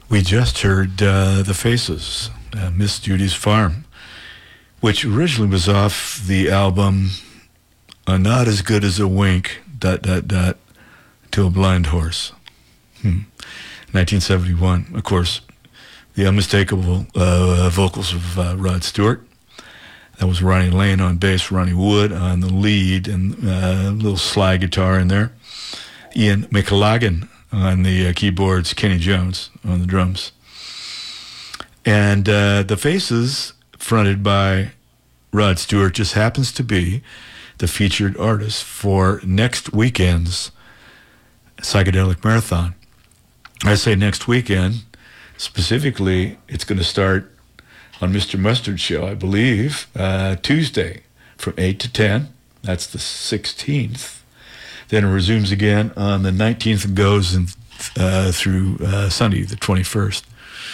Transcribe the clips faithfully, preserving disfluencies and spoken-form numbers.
We just heard uh, The Faces, uh, Miss Judy's Farm, which originally was off the album uh, Not As Good As a Wink, dot, dot, dot, to a Blind Horse. Hmm. nineteen seventy-one, of course, the unmistakable uh, vocals of uh, Rod Stewart. That was Ronnie Lane on bass, Ronnie Wood on the lead, and uh, a little slide guitar in there. Ian McLagan on the uh, keyboards, Kenny Jones on the drums. And uh, The Faces, fronted by Rod Stewart, just happens to be the featured artist for next weekend's Psychedelic Marathon. I say next weekend, specifically, it's going to start on Mister Mustard's show, I believe, uh, Tuesday from eight to ten. That's the sixteenth. Then it resumes again on the nineteenth and goes in, uh, through uh, Sunday, the twenty-first.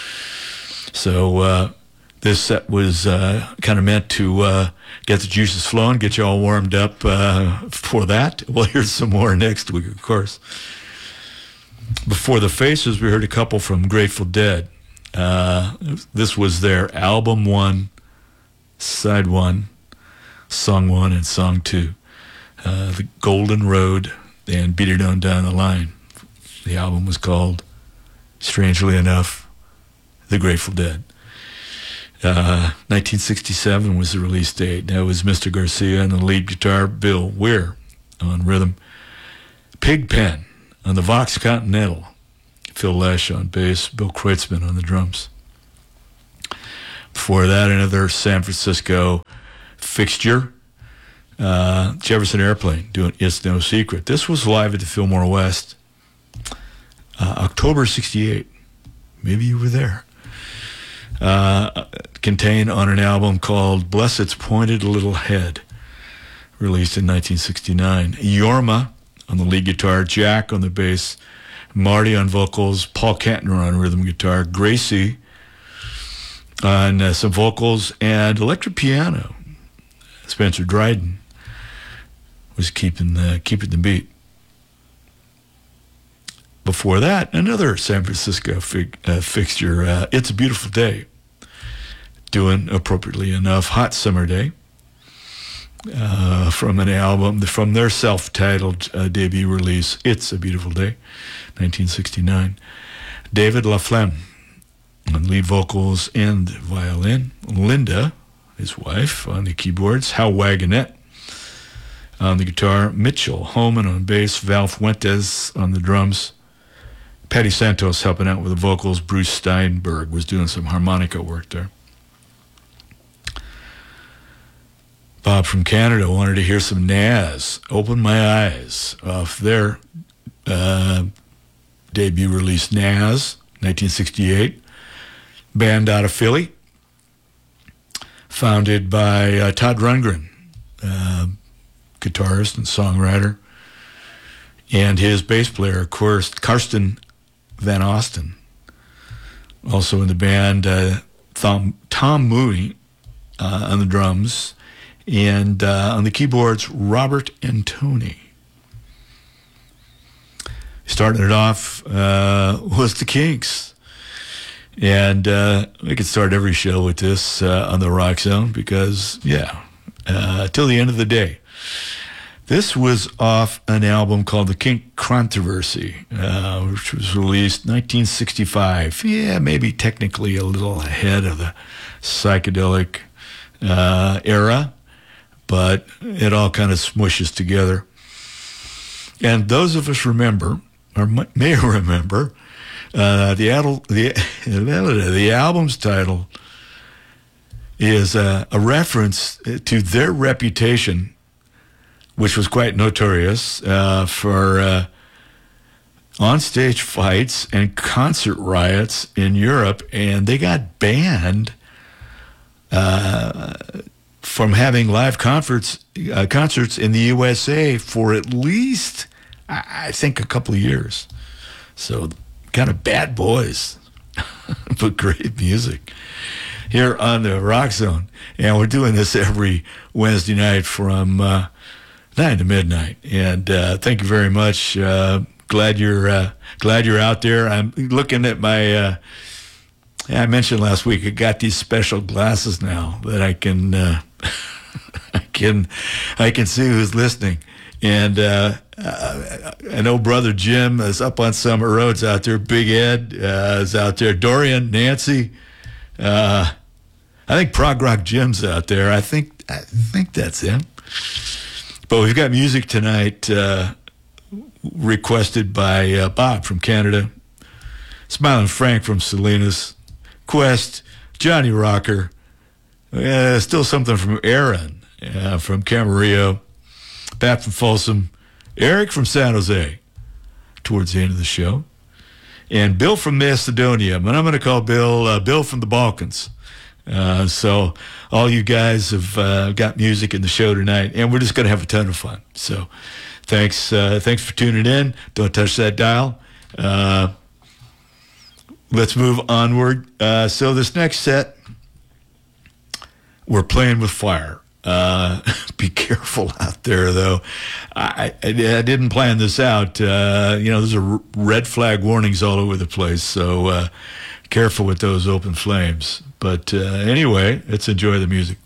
So uh, this set was uh, kind of meant to uh, get the juices flowing, get you all warmed up uh, for that. We'll hear some more next week, of course. Before The Faces, we heard a couple from Grateful Dead. Uh, this was their album one, side one, song one, and song two. Uh, the Golden Road and Beat It On Down the Line. The album was called, strangely enough, The Grateful Dead. Uh, nineteen sixty-seven was the release date. That was Mister Garcia and the lead guitar, Bill Weir on rhythm. Pigpen on the Vox Continental. Phil Lesh on bass, Bill Kreutzmann on the drums. Before that, another San Francisco fixture, uh, Jefferson Airplane doing It's No Secret. This was live at the Fillmore West, uh, October sixty-eight. Maybe you were there. Uh, contained on an album called Bless Its Pointed Little Head, released in nineteen sixty-nine. Yorma on the lead guitar, Jack on the bass, Marty on vocals, Paul Kantner on rhythm guitar, Gracie on uh, some vocals, and electric piano. Spencer Dryden was keeping the, keeping the beat. Before that, another San Francisco fig, uh, fixture, uh, It's a Beautiful Day, doing, appropriately enough, Hot Summer Day, uh, from an album, from their self-titled uh, debut release, It's a Beautiful Day, nineteen sixty-nine. David LaFlemme on lead vocals and violin. Linda, his wife, on the keyboards. Hal Wagonette on the guitar. Mitchell Holman on bass. Val Fuentes on the drums. Patty Santos helping out with the vocals. Bruce Steinberg was doing some harmonica work there. Bob from Canada wanted to hear some Nas. Open My Eyes off their uh, debut release, Nas, nineteen sixty-eight. Band out of Philly, founded by uh, Todd Rundgren, uh, guitarist and songwriter, and his bass player, of course, Karsten Van Osten. Also in the band, uh, Tom, Tom Mooney uh, on the drums, and uh, on the keyboards, Robert Antoni. Starting it off uh, was the Kinks. And uh, we could start every show with this uh, on the Rock Zone because, yeah, uh, till the end of the day. This was off an album called The Kink Controversy, uh, which was released nineteen sixty-five. Yeah, maybe technically a little ahead of the psychedelic uh, era, but it all kind of smushes together. And those of us remember, or may remember, uh, the, adult, the, the album's title is a, a reference to their reputation, which was quite notorious uh, for uh, on-stage fights and concert riots in Europe, and they got banned uh, from having live concerts, uh, concerts in the U S A for at least, I think, a couple of years. So kind of bad boys, but great music here on the Rock Zone. And we're doing this every Wednesday night from uh, nine to midnight. And uh, thank you very much. Uh, glad you're uh, glad you're out there. I'm looking at my. Uh, I mentioned last week I got these special glasses now that I can uh, I can I can see who's listening. And uh, I know brother Jim is up on Summit Roads out there. Big Ed uh, is out there. Dorian, Nancy. Uh, I think Prog Rock Jim's out there. I think I think that's him. But we've got music tonight uh, requested by uh, Bob from Canada, Smiling Frank from Salinas, Quest, Johnny Rocker, uh, still something from Aaron uh, from Camarillo, Pat from Folsom, Eric from San Jose towards the end of the show, and Bill from Macedonia. And I'm going to call Bill uh, Bill from the Balkans. Uh, so all you guys have uh, got music in the show tonight, and we're just going to have a ton of fun. So thanks uh, thanks for tuning in. Don't touch that dial. Uh, let's move onward. Uh, so this next set, we're playing with fire. Uh, be careful out there, though. I, I, I didn't plan this out. Uh, you know, there's a red flag warnings all over the place, so uh, careful with those open flames. But uh, anyway, let's enjoy the music.